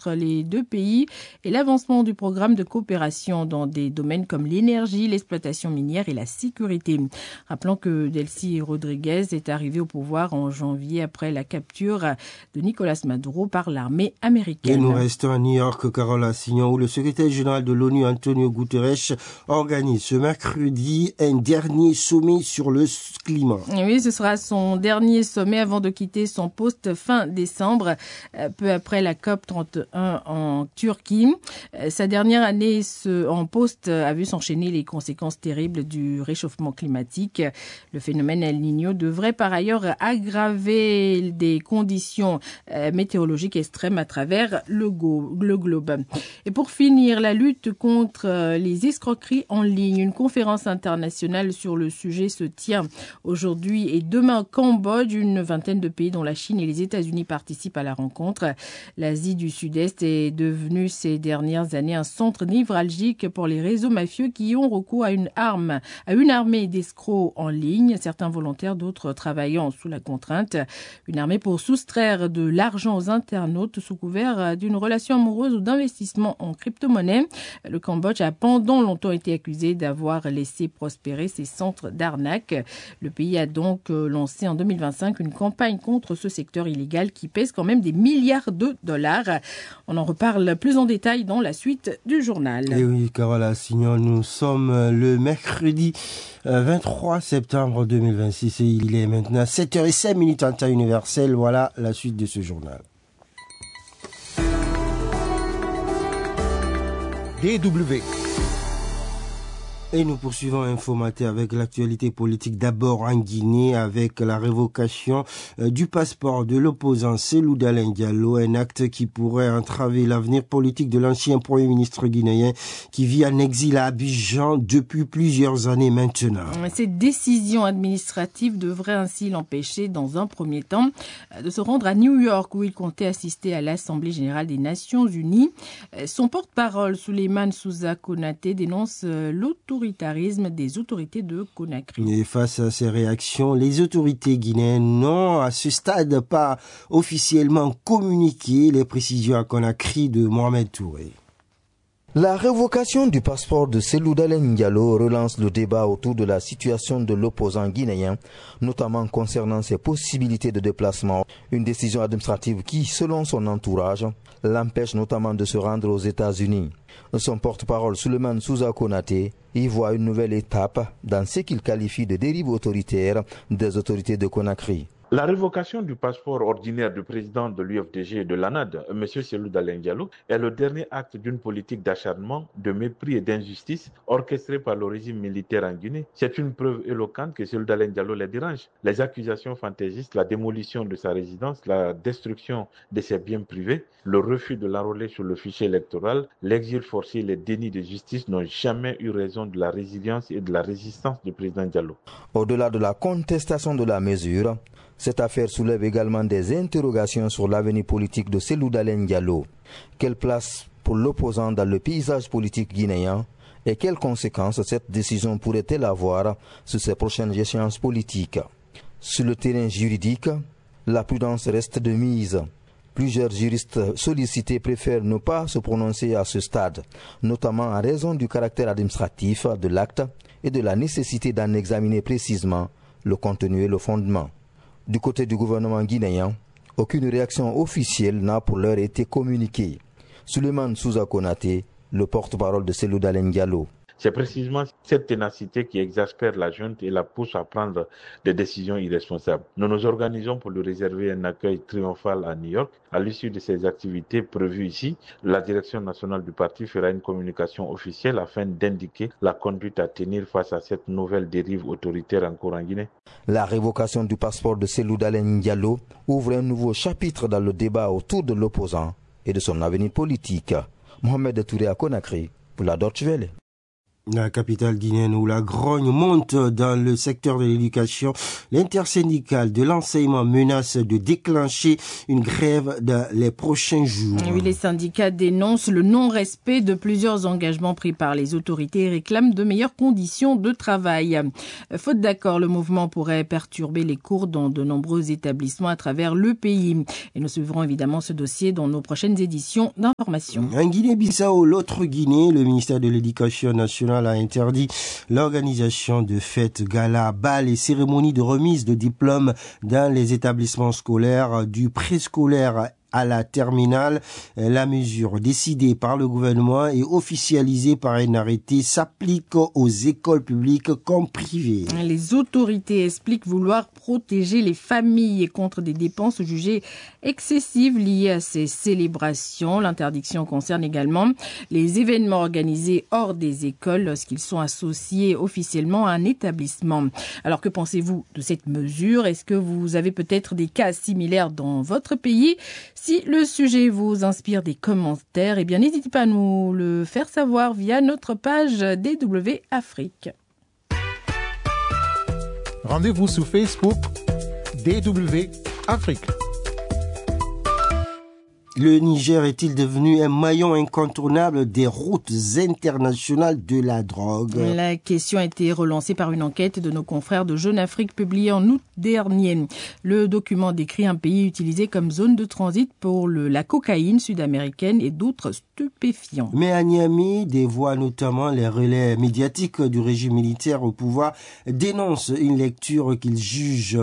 entre les deux pays et l'avancement du programme de coopération dans des domaines comme l'énergie, l'exploitation minière et la sécurité. Rappelons que Delcy Rodriguez est arrivé au pouvoir en janvier après la capture de Nicolas Maduro par l'armée américaine. Et nous restons à New York, Carole Assignon, où le secrétaire général de l'ONU, Antonio Guterres, organise ce mercredi un dernier sommet sur le climat. Oui, ce sera son dernier sommet avant de quitter son poste fin décembre, peu après la COP31 en Turquie. Sa dernière année en poste a vu s'enchaîner les conséquences terribles du réchauffement climatique. Le phénomène El Niño devrait par ailleurs aggraver des conditions météorologiques extrêmes à travers le globe. Et pour finir, la lutte contre les escroqueries en ligne. Une conférence internationale sur le sujet se tient aujourd'hui et demain au Cambodge. Une vingtaine de pays dont la Chine et les États-Unis participent à la rencontre. L'Asie du Sud-Est est devenue ces dernières années un centre névralgique pour les réseaux mafieux qui ont recours à une armée d'escrocs en ligne, certains volontaires, d'autres travaillant sous la contrainte. Une armée pour soustraire de l'argent aux internautes sous couvert d'une relation amoureuse ou d'investissement en crypto-monnaie. Le Cambodge a pendant longtemps été accusé d'avoir laissé prospérer ces centres d'arnaque. Le pays a donc lancé en 2025 une campagne contre ce secteur illégal qui pèse quand même des milliards de dollars. On en reparle plus en détail dans la suite du journal. Et oui, Carole Assignon, nous sommes le mercredi 23 septembre 2026 et il est maintenant 7h05 en temps universel. Voilà la suite de ce journal. DW. Et nous poursuivons Infomaté avec l'actualité politique d'abord en Guinée avec la révocation du passeport de l'opposant Cellou Dalein Diallo, un acte qui pourrait entraver l'avenir politique de l'ancien Premier ministre guinéen qui vit en exil à Abidjan depuis plusieurs années maintenant. Cette décision administrative devrait ainsi l'empêcher dans un premier temps de se rendre à New York où il comptait assister à l'Assemblée générale des Nations Unies. Son porte-parole Souleymane Souza Konaté dénonce l'autoritarisme des autorités de Conakry. Et face à ces réactions, les autorités guinéennes n'ont à ce stade pas officiellement communiqué les précisions à Conakry de Mohamed Touré. La révocation du passeport de Cellou Dalein Diallo relance le débat autour de la situation de l'opposant guinéen, notamment concernant ses possibilités de déplacement. Une décision administrative qui, selon son entourage, l'empêche notamment de se rendre aux États-Unis. Son porte-parole Souleymane Souza Konaté y voit une nouvelle étape dans ce qu'il qualifie de dérive autoritaire des autorités de Conakry. La révocation du passeport ordinaire du président de l'UFDG et de l'ANAD, M. Cellou Dalein Diallo, est le dernier acte d'une politique d'acharnement, de mépris et d'injustice orchestrée par le régime militaire en Guinée. C'est une preuve éloquente que Cellou Dalein Diallo les dérange. Les accusations fantaisistes, la démolition de sa résidence, la destruction de ses biens privés, le refus de l'enrôler sur le fichier électoral, l'exil forcé et les dénis de justice n'ont jamais eu raison de la résilience et de la résistance du président Diallo. Au-delà de la contestation de la mesure, cette affaire soulève également des interrogations sur l'avenir politique de Cellou Dalein Diallo. Quelle place pour l'opposant dans le paysage politique guinéen et quelles conséquences cette décision pourrait-elle avoir sur ses prochaines échéances politiques? Sur le terrain juridique, la prudence reste de mise. Plusieurs juristes sollicités préfèrent ne pas se prononcer à ce stade, notamment en raison du caractère administratif de l'acte et de la nécessité d'en examiner précisément le contenu et le fondement. Du côté du gouvernement guinéen, aucune réaction officielle n'a pour l'heure été communiquée. Souleymane Souza Konaté, le porte-parole de Cellou Dalein Diallo. C'est précisément cette ténacité qui exaspère la junte et la pousse à prendre des décisions irresponsables. Nous nous organisons pour lui réserver un accueil triomphal à New York. À l'issue de ces activités prévues ici, la direction nationale du parti fera une communication officielle afin d'indiquer la conduite à tenir face à cette nouvelle dérive autoritaire en cours en Guinée. La révocation du passeport de Cellou Dalein Diallo ouvre un nouveau chapitre dans le débat autour de l'opposant et de son avenir politique. Mohamed Touré à Conakry pour la Deutsche Welle. La capitale guinéenne où la grogne monte dans le secteur de l'éducation, l'intersyndicale de l'enseignement menace de déclencher une grève dans les prochains jours. Oui, les syndicats dénoncent le non-respect de plusieurs engagements pris par les autorités et réclament de meilleures conditions de travail. Faute d'accord, le mouvement pourrait perturber les cours dans de nombreux établissements à travers le pays. Et nous suivrons évidemment ce dossier dans nos prochaines éditions d'information. En Guinée-Bissau, l'autre Guinée, le ministère de l'Éducation nationale a interdit l'organisation de fêtes, galas, bals et cérémonies de remise de diplômes dans les établissements scolaires du préscolaire à la terminale. La mesure décidée par le gouvernement et officialisée par un arrêté s'applique aux écoles publiques comme privées. Les autorités expliquent vouloir protéger les familles contre des dépenses jugées excessives liées à ces célébrations. L'interdiction concerne également les événements organisés hors des écoles lorsqu'ils sont associés officiellement à un établissement. Alors que pensez-vous de cette mesure? Est-ce que vous avez peut-être des cas similaires dans votre pays? Si le sujet vous inspire des commentaires, eh bien n'hésitez pas à nous le faire savoir via notre page DW Afrique. Rendez-vous sur Facebook DW Afrique. Le Niger est-il devenu un maillon incontournable des routes internationales de la drogue? La question a été relancée par une enquête de nos confrères de Jeune Afrique publiée en août dernier. Le document décrit un pays utilisé comme zone de transit pour la cocaïne sud-américaine et d'autres stupéfiants. Mais à Niamey, des voix, notamment les relais médiatiques du régime militaire au pouvoir, dénoncent une lecture qu'ils jugent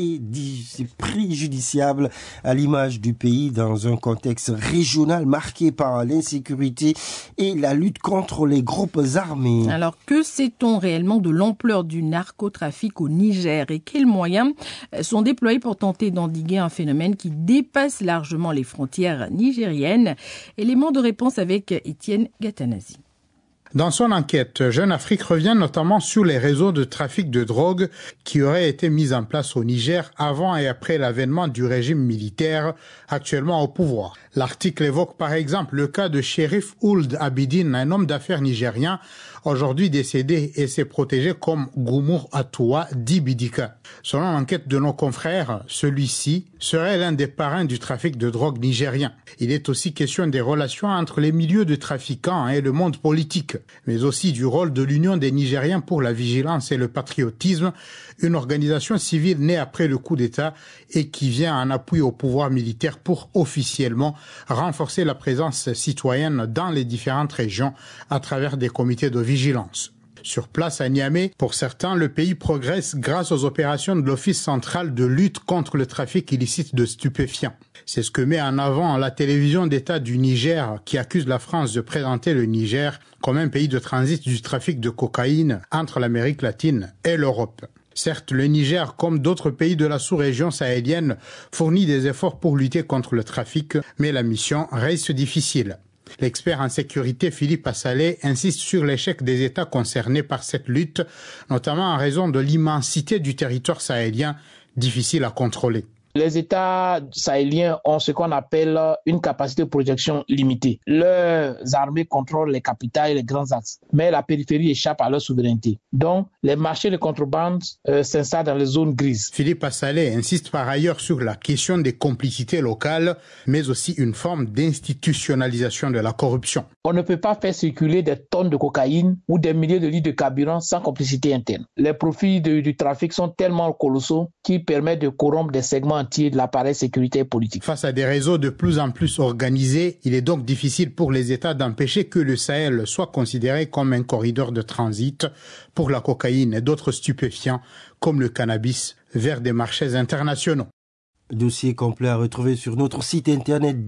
préjudiciable à l'image du pays dans un contexte régional marqué par l'insécurité et la lutte contre les groupes armés. Alors, que sait-on réellement de l'ampleur du narcotrafic au Niger et quels moyens sont déployés pour tenter d'endiguer un phénomène qui dépasse largement les frontières nigériennes? Élément de réponse avec Étienne Gatanazi. Dans son enquête, Jeune Afrique revient notamment sur les réseaux de trafic de drogue qui auraient été mis en place au Niger avant et après l'avènement du régime militaire actuellement au pouvoir. L'article évoque par exemple le cas de Shérif Ould Abidine, un homme d'affaires nigérien aujourd'hui décédé et s'est protégé comme Goumour Atoua Dibidika. Selon l'enquête de nos confrères, celui-ci serait l'un des parrains du trafic de drogue nigérien. Il est aussi question des relations entre les milieux de trafiquants et le monde politique, mais aussi du rôle de l'Union des Nigériens pour la vigilance et le patriotisme, une organisation civile née après le coup d'État et qui vient en appui au pouvoir militaire pour officiellement renforcer la présence citoyenne dans les différentes régions à travers des comités de vigilance. Sur place à Niamey, pour certains, le pays progresse grâce aux opérations de l'Office central de lutte contre le trafic illicite de stupéfiants. C'est ce que met en avant la télévision d'État du Niger qui accuse la France de présenter le Niger comme un pays de transit du trafic de cocaïne entre l'Amérique latine et l'Europe. Certes, le Niger, comme d'autres pays de la sous-région sahélienne, fournit des efforts pour lutter contre le trafic, mais la mission reste difficile. L'expert en sécurité Philippe Assalé insiste sur l'échec des États concernés par cette lutte, notamment en raison de l'immensité du territoire sahélien, difficile à contrôler. Les États sahéliens ont ce qu'on appelle une capacité de projection limitée. Leurs armées contrôlent les capitales et les grands axes, mais la périphérie échappe à leur souveraineté. Donc, les marchés de contrebande s'installent dans les zones grises. Philippe Assalé insiste par ailleurs sur la question des complicités locales, mais aussi une forme d'institutionnalisation de la corruption. On ne peut pas faire circuler des tonnes de cocaïne ou des milliers de litres de carburant sans complicité interne. Les profits du trafic sont tellement colossaux qu'ils permettent de corrompre des segments entiers de l'appareil sécuritaire politique. Face à des réseaux de plus en plus organisés, il est donc difficile pour les États d'empêcher que le Sahel soit considéré comme un corridor de transit pour la cocaïne et d'autres stupéfiants comme le cannabis vers des marchés internationaux. Dossier complet à retrouver sur notre site internet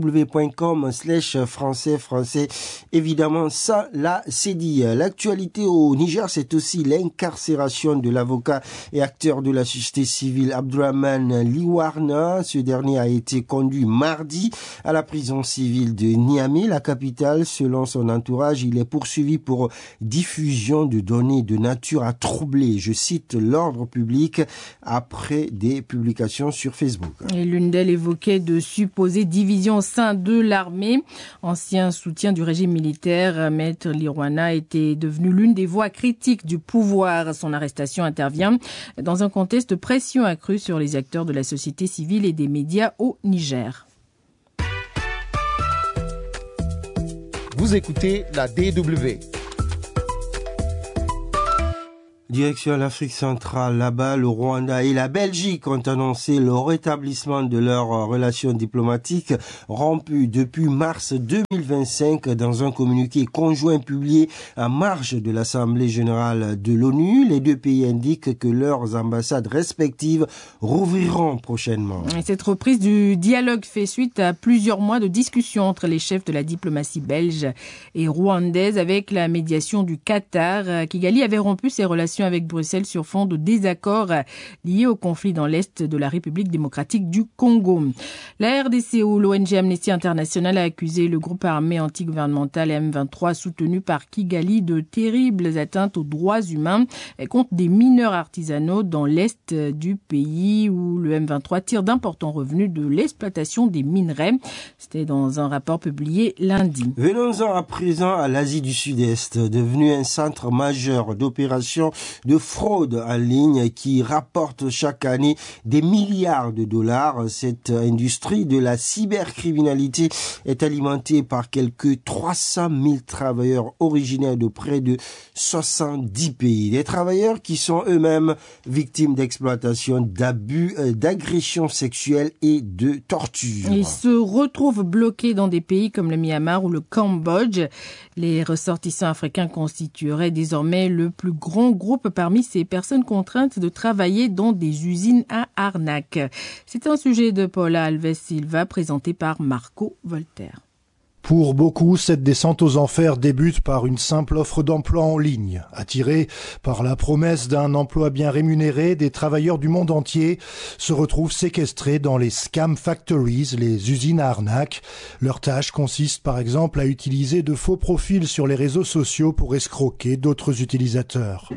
dw.com/français. Évidemment, ça, là, c'est dit. L'actualité au Niger, c'est aussi l'incarcération de l'avocat et acteur de la société civile Abdourahmane Liwarna. Ce dernier a été conduit mardi à la prison civile de Niamey, la capitale. Selon son entourage, il est poursuivi pour diffusion de données de nature à troubler, je cite, l'ordre public après des publications sur Facebook. Facebook. Et l'une d'elles évoquait de supposées divisions au sein de l'armée. Ancien soutien du régime militaire, Maître Lirwana était devenu l'une des voix critiques du pouvoir. Son arrestation intervient dans un contexte de pression accrue sur les acteurs de la société civile et des médias au Niger. Vous écoutez la DW. Direction l'Afrique centrale, là-bas, le Rwanda et la Belgique ont annoncé le rétablissement de leurs relations diplomatiques rompues depuis mars 2025 dans un communiqué conjoint publié en marge de l'Assemblée générale de l'ONU. Les deux pays indiquent que leurs ambassades respectives rouvriront prochainement. Et cette reprise du dialogue fait suite à plusieurs mois de discussions entre les chefs de la diplomatie belge et rwandaise avec la médiation du Qatar. Kigali avait rompu ses relations avec Bruxelles sur fond de désaccords liés au conflit dans l'Est de la République démocratique du Congo. La RDC ou l'ONG Amnesty International a accusé le groupe armé anti-gouvernemental M23 soutenu par Kigali de terribles atteintes aux droits humains contre des mineurs artisanaux dans l'Est du pays où le M23 tire d'importants revenus de l'exploitation des minerais. C'était dans un rapport publié lundi. Venons-en à présent à l'Asie du Sud-Est, devenu un centre majeur d'opérations de fraude en ligne qui rapporte chaque année des milliards de dollars. Cette industrie de la cybercriminalité est alimentée par quelques 300 000 travailleurs originaires de près de 70 pays. Des travailleurs qui sont eux-mêmes victimes d'exploitation, d'abus, d'agressions sexuelles et de torture. Ils se retrouvent bloqués dans des pays comme le Myanmar ou le Cambodge. Les ressortissants africains constitueraient désormais le plus grand groupe parmi ces personnes contraintes de travailler dans des usines à arnaque. C'est un sujet de Paula Alves Silva présenté par Marco Voltaire. Pour beaucoup, cette descente aux enfers débute par une simple offre d'emploi en ligne. Attirés par la promesse d'un emploi bien rémunéré, des travailleurs du monde entier se retrouvent séquestrés dans les scam factories, les usines à arnaque. Leur tâche consiste par exemple à utiliser de faux profils sur les réseaux sociaux pour escroquer d'autres utilisateurs.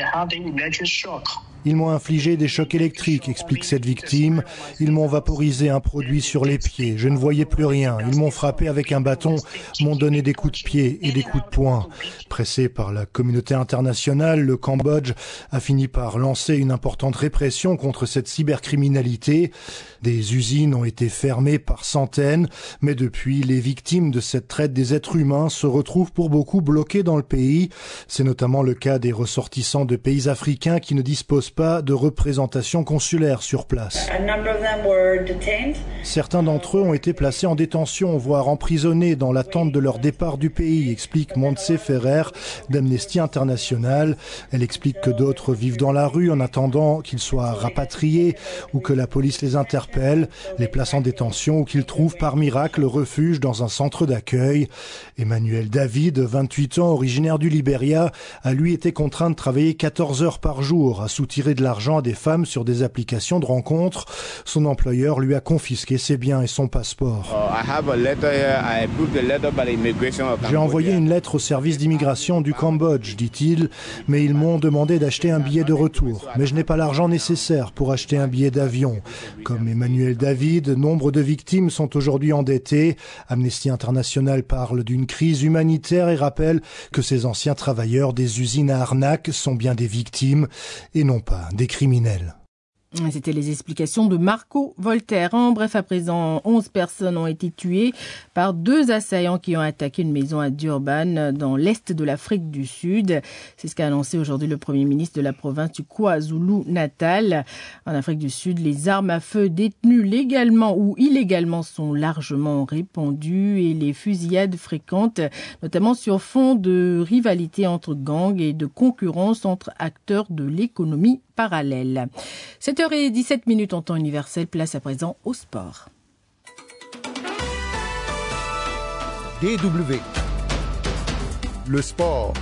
Ils m'ont infligé des chocs électriques, explique cette victime. Ils m'ont vaporisé un produit sur les pieds. Je ne voyais plus rien. Ils m'ont frappé avec un bâton, m'ont donné des coups de pied et des coups de poing. Pressé par la communauté internationale, le Cambodge a fini par lancer une importante répression contre cette cybercriminalité. Des usines ont été fermées par centaines, mais depuis, les victimes de cette traite des êtres humains se retrouvent pour beaucoup bloquées dans le pays. C'est notamment le cas des ressortissants de pays africains qui ne disposent pas de représentation consulaire sur place. Certains d'entre eux ont été placés en détention, voire emprisonnés dans l'attente de leur départ du pays, explique Montse Ferrer d'Amnesty International. Elle explique que d'autres vivent dans la rue en attendant qu'ils soient rapatriés ou que la police les interpelle, les place en détention ou qu'ils trouvent par miracle refuge dans un centre d'accueil. Emmanuel David, 28 ans, originaire du Libéria, a lui été contraint de travailler 14 heures par jour à soutirer de l'argent à des femmes sur des applications de rencontres. Son employeur lui a confisqué ses biens et son passeport. J'ai envoyé une lettre au service d'immigration du Cambodge, dit-il, mais ils m'ont demandé d'acheter un billet de retour. Mais je n'ai pas l'argent nécessaire pour acheter un billet d'avion. Comme Emmanuel David, nombre de victimes sont aujourd'hui endettées. Amnesty International parle d'une crise humanitaire et rappelle que ces anciens travailleurs des usines à arnaque sont bien des victimes et non pas des criminels. C'était les explications de Marco Voltaire. En bref, à présent, 11 personnes ont été tuées par 2 assaillants qui ont attaqué une maison à Durban, dans l'est de l'Afrique du Sud. C'est ce qu'a annoncé aujourd'hui le Premier ministre de la province du KwaZulu-Natal. En Afrique du Sud, les armes à feu détenues légalement ou illégalement sont largement répandues et les fusillades fréquentes, notamment sur fond de rivalité entre gangs et de concurrence entre acteurs de l'économie parallèle. 7h17 en temps universel, place à présent au sport. DW. Le sport.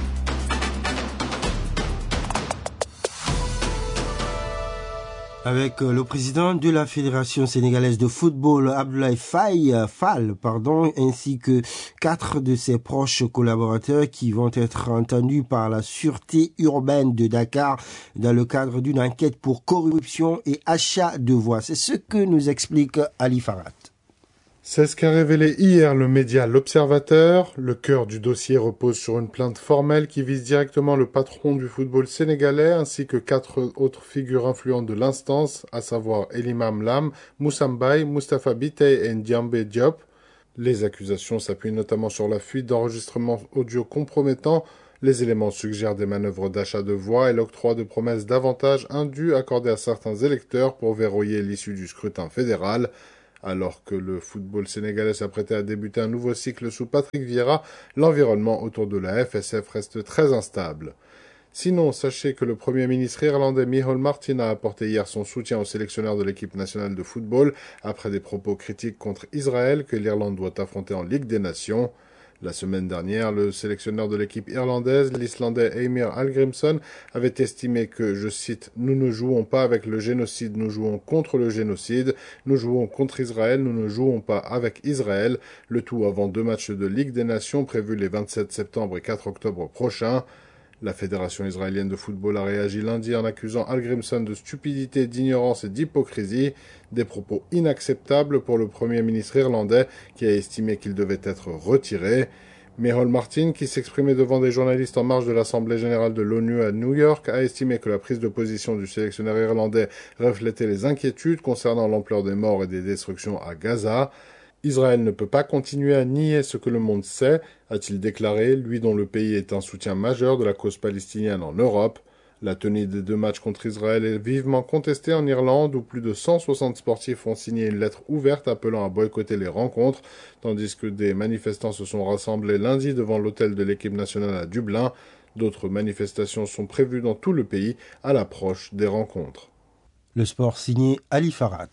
Avec le président de la Fédération sénégalaise de football, Abdoulaye Fall, ainsi que 4 de ses proches collaborateurs qui vont être entendus par la sûreté urbaine de Dakar dans le cadre d'une enquête pour corruption et achat de voix. C'est ce que nous explique Ali Farhat. C'est ce qu'a révélé hier le média L'Observateur. Le cœur du dossier repose sur une plainte formelle qui vise directement le patron du football sénégalais ainsi que 4 autres figures influentes de l'instance, à savoir Elimam Lam, Moussa Mbaye, Moustapha Biteye et Ndiambé Diop. Les accusations s'appuient notamment sur la fuite d'enregistrements audio compromettants. Les éléments suggèrent des manœuvres d'achat de voix et l'octroi de promesses d'avantages indus accordés à certains électeurs pour verrouiller l'issue du scrutin fédéral. Alors que le football sénégalais s'apprêtait à débuter un nouveau cycle sous Patrick Vieira, l'environnement autour de la FSF reste très instable. Sinon, sachez que le Premier ministre irlandais Micheál Martin a apporté hier son soutien au sélectionneur de l'équipe nationale de football après des propos critiques contre Israël que l'Irlande doit affronter en Ligue des Nations. La semaine dernière, le sélectionneur de l'équipe irlandaise, l'Islandais Heimir Hallgrímsson, avait estimé que, je cite, « Nous ne jouons pas avec le génocide, nous jouons contre le génocide. Nous jouons contre Israël, nous ne jouons pas avec Israël. » Le tout avant 2 matchs de Ligue des Nations prévus les 27 septembre et 4 octobre prochains. La Fédération israélienne de football a réagi lundi en accusant Hallgrímsson de stupidité, d'ignorance et d'hypocrisie, des propos inacceptables pour le Premier ministre irlandais qui a estimé qu'il devait être retiré. Micheál Martin, qui s'exprimait devant des journalistes en marge de l'Assemblée générale de l'ONU à New York, a estimé que la prise de position du sélectionneur irlandais reflétait les inquiétudes concernant l'ampleur des morts et des destructions à Gaza. Israël ne peut pas continuer à nier ce que le monde sait, a-t-il déclaré, lui dont le pays est un soutien majeur de la cause palestinienne en Europe. La tenue des 2 matchs contre Israël est vivement contestée en Irlande, où plus de 160 sportifs ont signé une lettre ouverte appelant à boycotter les rencontres, tandis que des manifestants se sont rassemblés lundi devant l'hôtel de l'équipe nationale à Dublin. D'autres manifestations sont prévues dans tout le pays à l'approche des rencontres. Le sport signé Ali Farhat.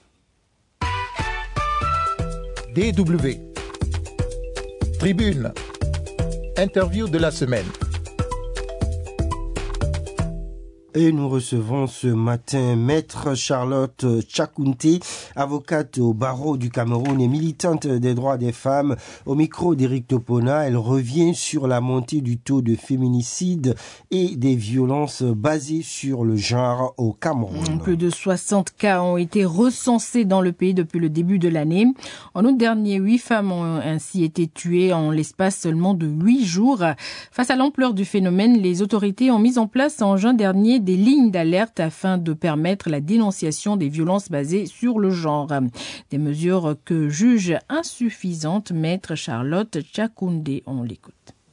DW. Tribune. Interview de la semaine. Et nous recevons ce matin Maître Charlotte Tchakounté, avocate au barreau du Cameroun et militante des droits des femmes. Au micro d'Éric Topona, elle revient sur la montée du taux de féminicide et des violences basées sur le genre au Cameroun. Plus de 60 cas ont été recensés dans le pays depuis le début de l'année. En août dernier, 8 femmes ont ainsi été tuées en l'espace seulement de 8 jours. Face à l'ampleur du phénomène, les autorités ont mis en place en juin dernier des lignes d'alerte afin de permettre la dénonciation des violences basées sur le genre. Des mesures que juge insuffisantes Maître Charlotte Tchakounté. On l'écoute.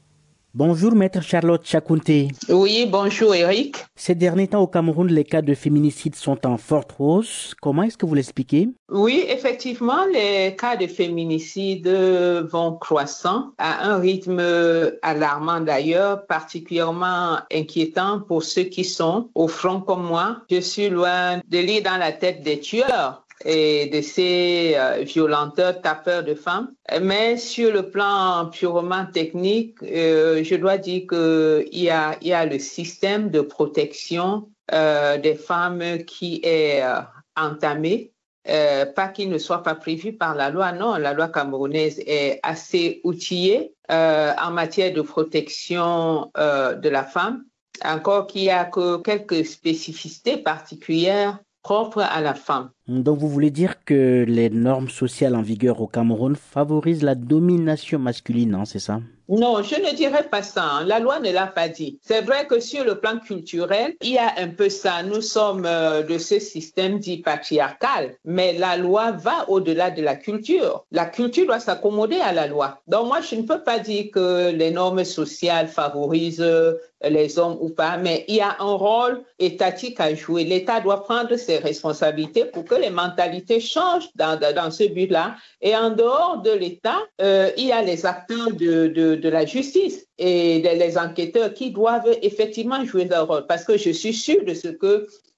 Bonjour Maître Charlotte Tchakounté. Oui, bonjour Eric. Ces derniers temps au Cameroun, les cas de féminicide sont en forte hausse. Comment est-ce que vous l'expliquez? Oui, effectivement, les cas de féminicide vont croissant à un rythme alarmant d'ailleurs, particulièrement inquiétant pour ceux qui sont au front comme moi. Je suis loin de lire dans la tête des tueurs et de ces violenteurs, tapeurs de femmes. Mais sur le plan purement technique, je dois dire qu'il y a le système de protection des femmes qui est entamé. Pas qu'il ne soit pas prévu par la loi, non, la loi camerounaise est assez outillée en matière de protection de la femme, encore qu'il y a que quelques spécificités particulières propre à la femme. Donc vous voulez dire que les normes sociales en vigueur au Cameroun favorisent la domination masculine, hein, c'est ça? Non, je ne dirais pas ça. Hein. La loi ne l'a pas dit. C'est vrai que sur le plan culturel, il y a un peu ça. Nous sommes de ce système dit patriarcal, mais la loi va au-delà de la culture. La culture doit s'accommoder à la loi. Donc moi, je ne peux pas dire que les normes sociales favorisent les hommes ou pas, mais il y a un rôle étatique à jouer. L'État doit prendre ses responsabilités pour que les mentalités changent dans ce but-là. Et en dehors de l'État, il y a les acteurs de la justice et les enquêteurs qui doivent effectivement jouer leur rôle. Parce que je suis sûre de ce que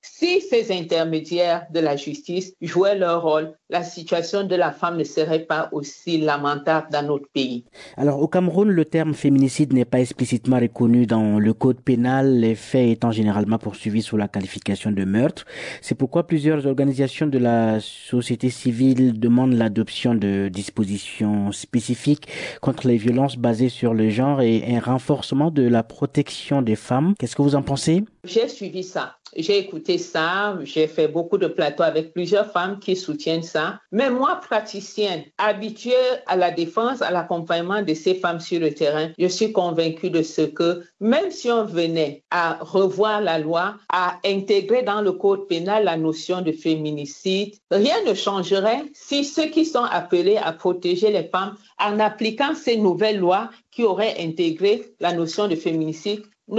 Si ces intermédiaires de la justice jouaient leur rôle, la situation de la femme ne serait pas aussi lamentable dans notre pays. Alors au Cameroun, le terme féminicide n'est pas explicitement reconnu dans le code pénal, les faits étant généralement poursuivis sous la qualification de meurtre. C'est pourquoi plusieurs organisations de la société civile demandent l'adoption de dispositions spécifiques contre les violences basées sur le genre et un renforcement de la protection des femmes. Qu'est-ce que vous en pensez? J'ai suivi ça. J'ai écouté ça, j'ai fait beaucoup de plateaux avec plusieurs femmes qui soutiennent ça. Mais moi, praticienne, habituée à la défense, à l'accompagnement de ces femmes sur le terrain, je suis convaincue de ce que même si on venait à revoir la loi, à intégrer dans le code pénal la notion de féminicide, rien ne changerait si ceux qui sont appelés à protéger les femmes en appliquant ces nouvelles lois qui auraient intégré la notion de féminicide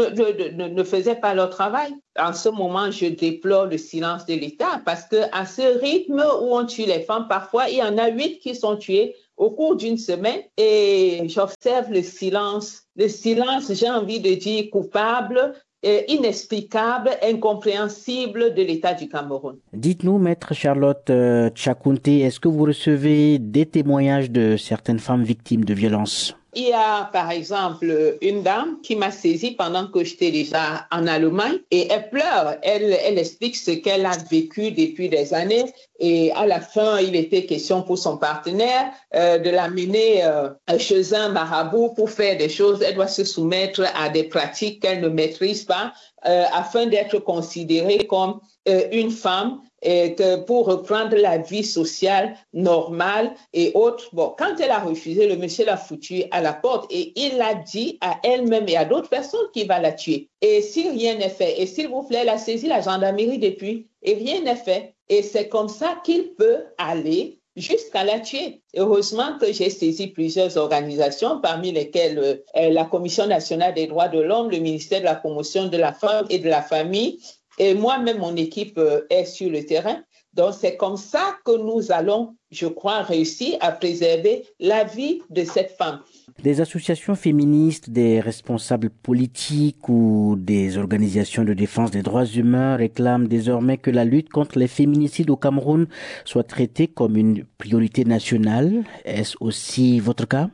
ne faisaient pas leur travail. En ce moment, je déplore le silence de l'État parce qu'à ce rythme où on tue les femmes, parfois, il y en a 8 qui sont tuées au cours d'une semaine et j'observe le silence, j'ai envie de dire coupable, inexplicable, incompréhensible de l'État du Cameroun. Dites-nous, Maître Charlotte Tchakounte, est-ce que vous recevez des témoignages de certaines femmes victimes de violences? Il y a, par exemple, une dame qui m'a saisie pendant que j'étais déjà en Allemagne et elle pleure. Elle explique ce qu'elle a vécu depuis des années et à la fin, il était question pour son partenaire de l'amener chez un marabout pour faire des choses. Elle doit se soumettre à des pratiques qu'elle ne maîtrise pas afin d'être considérée comme une femme et que pour reprendre la vie sociale normale et autres. Bon, quand elle a refusé, le monsieur l'a foutue à la porte et il a dit à elle-même et à d'autres personnes qu'il va la tuer. Et si rien n'est fait, et s'il vous plaît, elle a saisi la gendarmerie depuis et rien n'est fait. Et c'est comme ça qu'il peut aller jusqu'à la tuer. Heureusement que j'ai saisi plusieurs organisations, parmi lesquelles la Commission nationale des droits de l'homme, le ministère de la promotion de la femme et de la famille, et moi-même, mon équipe est sur le terrain. Donc, c'est comme ça que nous allons, je crois, réussir à préserver la vie de cette femme. Des associations féministes, des responsables politiques ou des organisations de défense des droits humains réclament désormais que la lutte contre les féminicides au Cameroun soit traitée comme une priorité nationale. Est-ce aussi votre cas?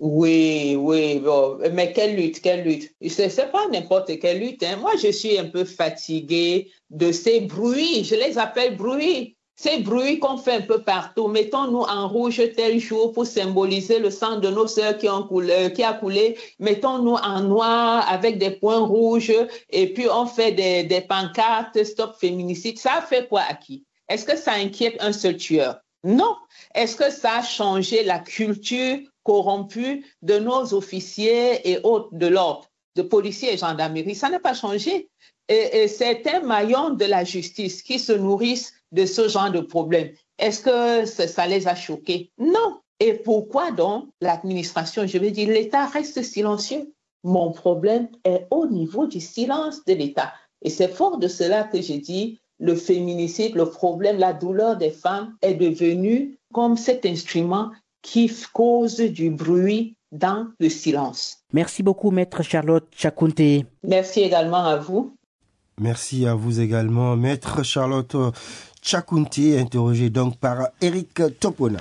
Oui, bon, mais quelle lutte? C'est pas n'importe quelle lutte, hein. Moi, je suis un peu fatiguée de ces bruits, je les appelle bruits. Ces bruits qu'on fait un peu partout, mettons-nous en rouge tel jour pour symboliser le sang de nos sœurs qui a coulé, mettons-nous en noir avec des points rouges et puis on fait des pancartes stop féminicide. Ça fait quoi à qui? Est-ce que ça inquiète un seul tueur? Non. Est-ce que ça a changé la culture corrompue de nos officiers et autres de l'ordre, de policiers et gendarmerie? Ça n'a pas changé. Et certains maillons de la justice qui se nourrissent de ce genre de problème, est-ce que ça les a choqués? Non. Et pourquoi donc l'administration, je veux dire, l'État reste silencieux? Mon problème est au niveau du silence de l'État. Et c'est fort de cela que je dis, le féminicide, le problème, la douleur des femmes est devenu comme cet instrument qui cause du bruit dans le silence. Merci beaucoup, Maître Charlotte Tchakounte. Merci également à vous. Merci à vous également, Maître Charlotte Tchakounte, interrogée donc par Eric Topona.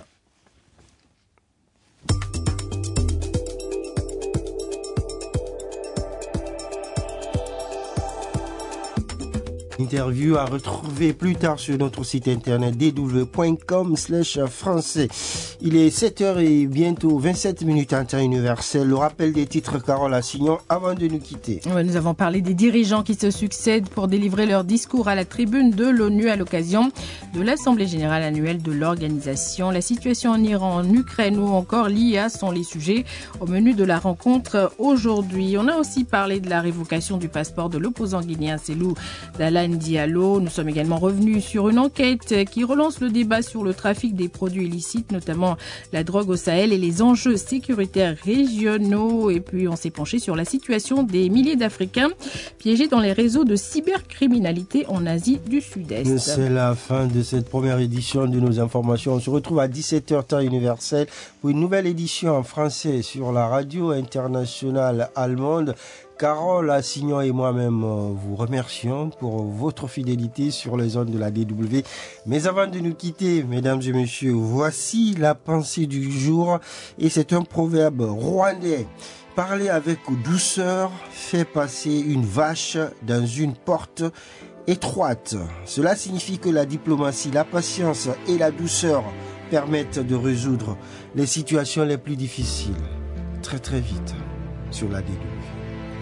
Interview à retrouver plus tard sur notre site internet dw.com/français. Il est 7h et bientôt 27 minutes en temps universel. Le rappel des titres, Carole Assignon, avant de nous quitter. Ouais, nous avons parlé des dirigeants qui se succèdent pour délivrer leur discours à la tribune de l'ONU à l'occasion de l'Assemblée générale annuelle de l'organisation. La situation en Iran, en Ukraine ou encore l'IA sont les sujets au menu de la rencontre aujourd'hui. On a aussi parlé de la révocation du passeport de l'opposant guinéen Cellou Dalein Diallo. Nous sommes également revenus sur une enquête qui relance le débat sur le trafic des produits illicites, notamment la drogue au Sahel et les enjeux sécuritaires régionaux. Et puis on s'est penché sur la situation des milliers d'Africains piégés dans les réseaux de cybercriminalité en Asie du Sud-Est. C'est la fin de cette première édition de nos informations. On se retrouve à 17h temps universel pour une nouvelle édition en français sur la radio internationale allemande Carole Assignon et moi-même vous remercions pour votre fidélité sur les ondes de la DW. Mais avant de nous quitter, mesdames et messieurs, voici la pensée du jour et c'est un proverbe rwandais. Parler avec douceur fait passer une vache dans une porte étroite. Cela signifie que la diplomatie, la patience et la douceur permettent de résoudre les situations les plus difficiles très très vite sur la DW.